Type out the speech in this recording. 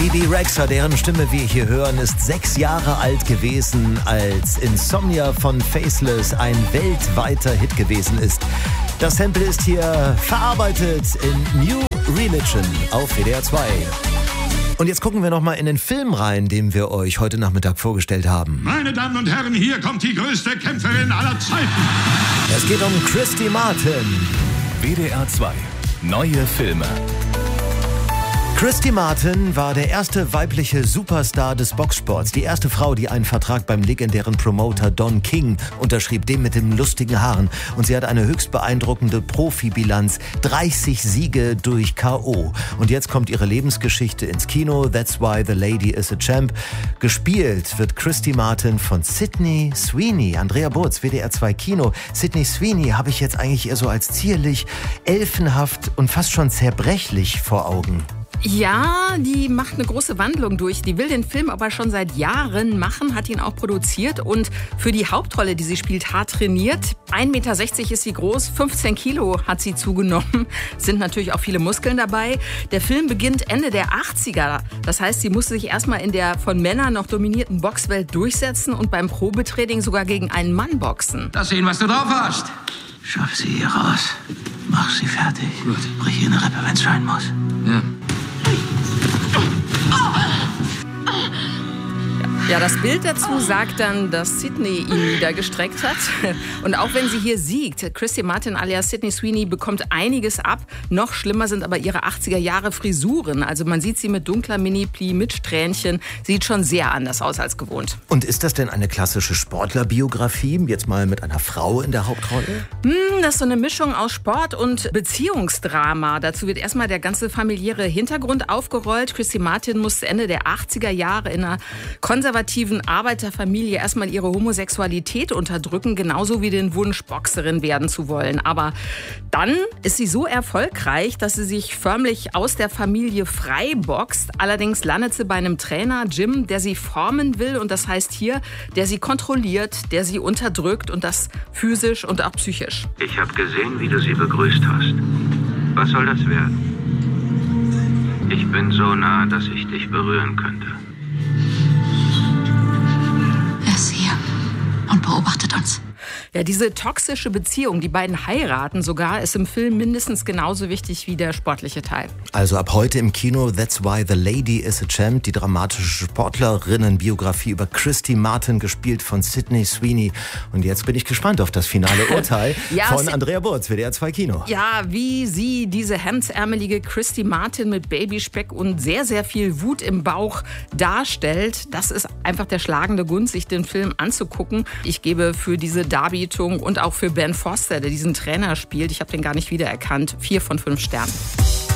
Bebe Rexha, deren Stimme wir hier hören, ist 6 Jahre alt gewesen, als Insomnia von Faceless ein weltweiter Hit gewesen ist. Das Sample ist hier verarbeitet in New Religion auf WDR 2. Und jetzt gucken wir nochmal in den Film rein, den wir euch heute Nachmittag vorgestellt haben. Meine Damen und Herren, hier kommt die größte Kämpferin aller Zeiten. Es geht um Christy Martin. WDR 2. Neue Filme. Christy Martin war der erste weibliche Superstar des Boxsports. Die erste Frau, die einen Vertrag beim legendären Promoter Don King unterschrieb, dem mit den lustigen Haaren. Und sie hat eine höchst beeindruckende Profibilanz. 30 Siege durch K.O. Und jetzt kommt ihre Lebensgeschichte ins Kino. That's Why the Lady is a Champ. Gespielt wird Christy Martin von Sydney Sweeney. Andrea Burz, WDR 2 Kino. Sydney Sweeney habe ich jetzt eigentlich eher so als zierlich, elfenhaft und fast schon zerbrechlich vor Augen. Ja, die macht eine große Wandlung durch. Die will den Film aber schon seit Jahren machen, hat ihn auch produziert und für die Hauptrolle, die sie spielt, hart trainiert. 1,60 Meter ist sie groß, 15 Kilo hat sie zugenommen. Sind natürlich auch viele Muskeln dabei. Der Film beginnt Ende der 80er. Das heißt, sie musste sich erstmal in der von Männern noch dominierten Boxwelt durchsetzen und beim Probetraining sogar gegen einen Mann boxen. Lass sehen, was du drauf hast. Schaff sie hier raus. Mach sie fertig. Gut. Brich ihr eine Rippe, wenn's sein muss. Ja. Ja, das Bild dazu sagt dann, dass Sydney ihn niedergestreckt hat. Und auch wenn sie hier siegt, Christy Martin alias Sydney Sweeney bekommt einiges ab. Noch schlimmer sind aber ihre 80er-Jahre-Frisuren. Also man sieht sie mit dunkler Mini-Pli, mit Strähnchen. Sieht schon sehr anders aus als gewohnt. Und ist das denn eine klassische Sportlerbiografie? Jetzt mal mit einer Frau in der Hauptrolle? Das ist so eine Mischung aus Sport und Beziehungsdrama. Dazu wird erstmal der ganze familiäre Hintergrund aufgerollt. Christy Martin muss Ende der 80er Jahre in einer konservativen Arbeiterfamilie erstmal ihre Homosexualität unterdrücken, genauso wie den Wunsch, Boxerin werden zu wollen. Aber dann ist sie so erfolgreich, dass sie sich förmlich aus der Familie frei boxt. Allerdings landet sie bei einem Trainer, Jim, der sie formen will. Und das heißt hier, der sie kontrolliert, der sie unterdrückt und das physisch und auch psychisch. Ich habe gesehen, wie du sie begrüßt hast. Was soll das werden? Ich bin so nah, dass ich dich berühren könnte. Er ist hier und beobachtet uns. Ja, diese toxische Beziehung, die beiden heiraten sogar, ist im Film mindestens genauso wichtig wie der sportliche Teil. Also ab heute im Kino That's Why the Lady is a Champ, die dramatische Sportlerinnenbiografie über Christy Martin, gespielt von Sydney Sweeney. Und jetzt bin ich gespannt auf das finale Urteil von Andrea Burz, WDR 2 Kino. Ja, wie sie diese hemdsärmelige Christy Martin mit Babyspeck und sehr, sehr viel Wut im Bauch darstellt, das ist einfach der schlagende Grund, sich den Film anzugucken. Ich gebe für diese Darbietung und auch für Ben Foster, der diesen Trainer spielt, ich habe den gar nicht wiedererkannt, 4 von 5 Sternen.